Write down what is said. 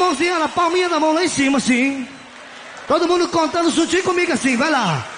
mãozinha na palminha da mão lá em cima, assim. Todo mundo contando juntinho comigo assim, vai lá.